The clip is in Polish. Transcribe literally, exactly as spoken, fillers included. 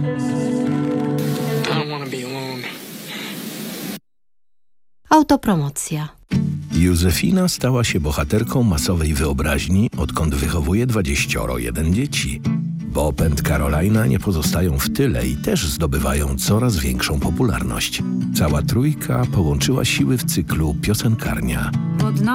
Autopromocja. Józefina stała się bohaterką masowej wyobraźni, odkąd wychowuje dwadzieścia jeden dzieci. Bob and Carolina nie pozostają w tyle i też zdobywają coraz większą popularność. Cała trójka połączyła siły w cyklu Piosenkarnia.